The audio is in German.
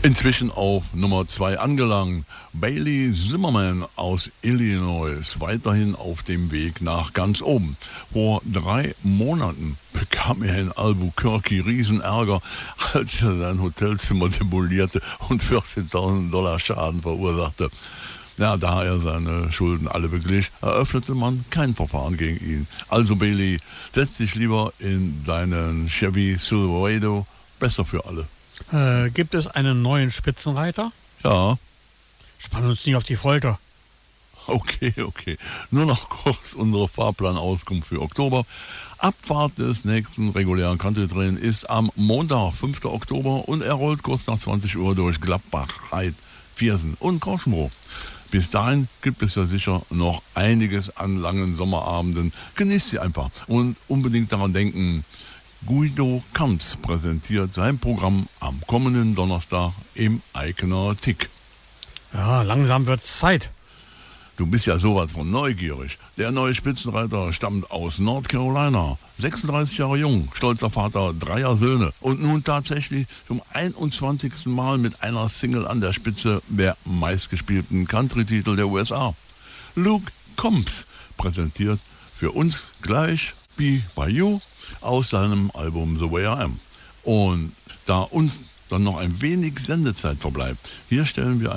Inzwischen auf Nummer 2 angelangt. Bailey Zimmerman aus Illinois, weiterhin auf dem Weg nach ganz oben. Vor 3 Monaten bekam er in Albuquerque Riesenärger, als er sein Hotelzimmer demolierte und $14.000 Schaden verursachte. Ja, da er seine Schulden alle beglich, eröffnete man kein Verfahren gegen ihn. Also Bailey, setz dich lieber in deinen Chevy Silverado, besser für alle. Gibt es einen neuen Spitzenreiter? Ja. Spann uns nicht auf die Folter. Okay. Nur noch kurz unsere Fahrplanauskunft für Oktober. Abfahrt des nächsten regulären Country-Train ist am Montag, 5. Oktober und er rollt kurz nach 20 Uhr durch Gladbach, Reit, Viersen und Korschenbruch. Bis dahin gibt es ja sicher noch einiges an langen Sommerabenden. Genießt sie einfach und unbedingt daran denken, Guido Kanz präsentiert sein Programm am kommenden Donnerstag im Eikener Tick. Ja, langsam wird's Zeit. Du bist ja sowas von neugierig. Der neue Spitzenreiter stammt aus North Carolina. 36 Jahre jung, stolzer Vater 3 Söhne und nun tatsächlich zum 21. Mal mit einer Single an der Spitze der meistgespielten Country-Titel der USA. Luke Combs präsentiert für uns gleich Be By You aus seinem Album The Way I Am. Und da uns dann noch ein wenig Sendezeit verbleibt, hier stellen wir